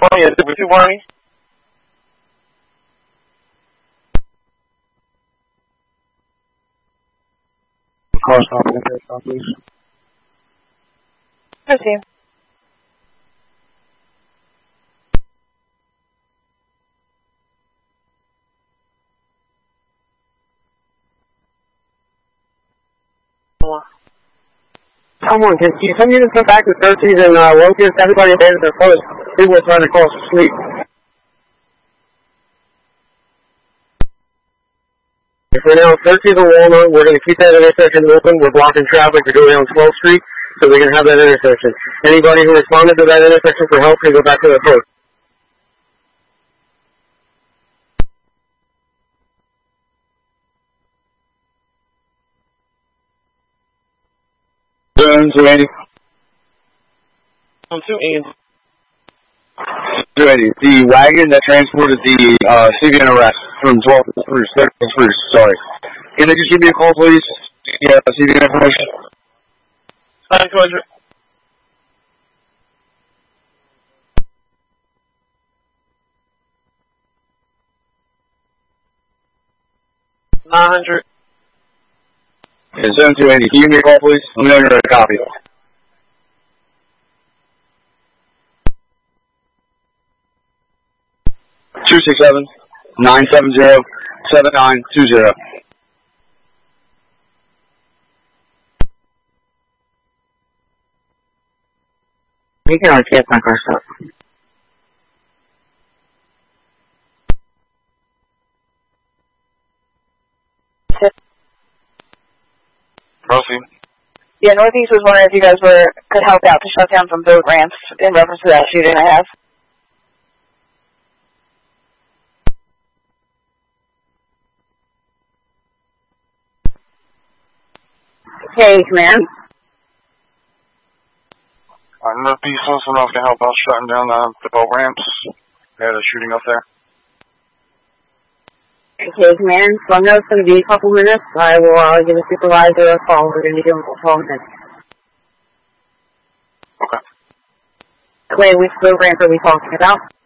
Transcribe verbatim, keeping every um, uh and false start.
Tony, is it with you, Barney? Car stop in the stop, please. Proceed. Someone, can you some units come back to Cersei's and uh, Locust? Everybody abandoned their post. People are trying to cross the street. If we're now Cersei's and Walnut, we're going to keep that intersection open. We're blocking traffic to go down twelfth Street, so we can have that intersection. Anybody who responded to that intersection for help can go back to their post. two eighty. I'm two eighty. two eighty. The wagon that transported the uh, C V N arrest from twelfth through second through, sorry. Can they just give me a call, please? Yeah, C V N information. nine hundred. nine hundred. Okay, seven two eighty. Can you give me a call, please? Let me know you're ready to copy. two six seven, nine seven zero, seven nine two zero. You can always get my car stop. Proceed. Yeah, Northeast was wondering if you guys were could help out to shut down some boat ramps in reference to that shooting I have. Hey, command. I'm going to be close enough to help out shutting down uh, the boat ramps. They had a shooting up there. Okay, command. So I know it's going to be a couple minutes. I will uh, give a supervisor a call. We're going to be doing for twelve minutes. Okay. Wait, which boat ramp are we talking about?